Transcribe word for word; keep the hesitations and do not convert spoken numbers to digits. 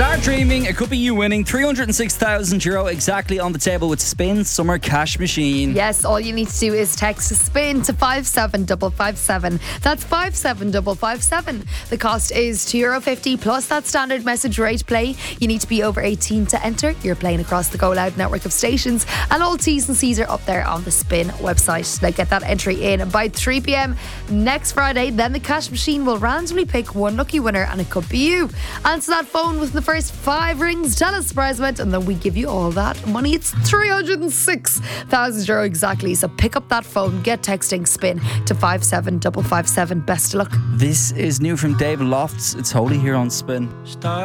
Start dreaming. It could be you winning three hundred six thousand euro exactly on the table with Spin Summer Cash Machine. Yes, all you need to do is text SPIN to five seven five five seven. That's five seven five five seven. The cost is two euro fifty plus that standard message rate play. You need to be over eighteen to enter. You're playing across the Go Loud network of stations, and all T's and C's are up there on the Spin website. Now get that entry in by three p.m. next Friday. Then the cash machine will randomly pick one lucky winner, and it could be you. Answer that phone within the first five rings, tell us the prize amount, and then we give you all that money. It's three hundred six thousand euro exactly. So pick up that phone, get texting SPIN to five seven five five seven. Best of luck. This is new from Dave Lofts. It's Holy here on Spin.